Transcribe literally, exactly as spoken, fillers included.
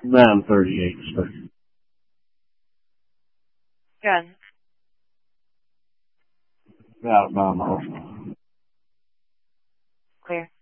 nine thirty-eight, sir. Gun. Out by Marshall. Clear.